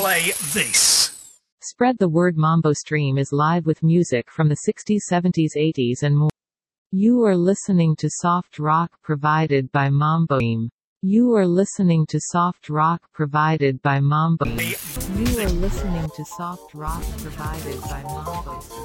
play this. Spread the word. Mambo Stream is live with music from the 60s, 70s, 80s and more. You are listening to soft rock provided by Mambo Stream. You are listening to soft rock provided by Mambo Stream. You are listening to soft rock provided by Mambo Stream.